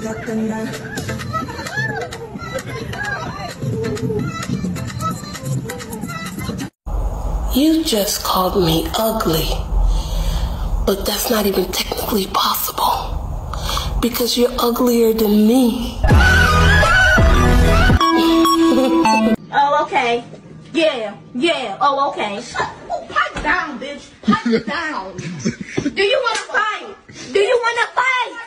You just called me ugly, but that's not even technically possible because you're uglier than me. Oh, okay. Yeah. Oh, okay. Pipe down, bitch. Pipe down. Do you want to fight? Do you want to fight?